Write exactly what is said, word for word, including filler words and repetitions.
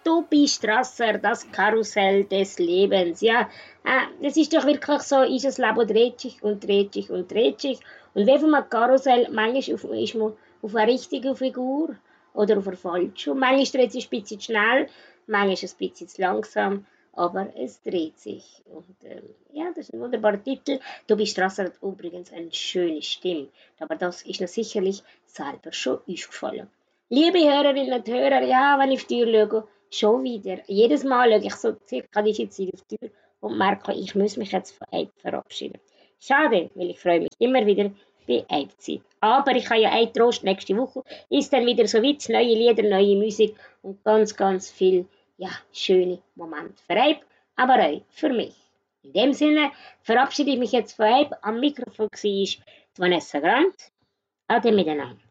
Tobi Strasser, das Karussell des Lebens. Ja, äh, das ist doch wirklich so, ist das Leben dreht sich und dreht sich und dreht sich. Und wie von einem Karussell, manchmal auf, ist man auf einer richtigen Figur oder auf einer falschen. Und manchmal dreht sich ein bisschen zu schnell, manchmal ist es ein bisschen zu langsam, aber es dreht sich. Und ähm, ja, das ist ein wunderbarer Titel. Tobi Strasser hat übrigens eine schöne Stimme, aber das ist noch sicherlich selber schon aufgefallen. Liebe Hörerinnen und Hörer, ja, wenn ich auf die Tür schaue, schon wieder. Jedes Mal schaue ich so circa diese Zeit auf die Tür und merke, ich muss mich jetzt von Ape verabschieden. Schade, weil ich freue mich immer wieder bei Ape-Zeit. Aber ich habe ja einen Trost, nächste Woche ist dann wieder so weit, neue Lieder, neue Musik und ganz, ganz viel, ja, schöne Momente für Ape, aber auch für mich. In dem Sinne verabschiede ich mich jetzt von Ape. Am Mikrofon war Vanessa Grant. Ade miteinander.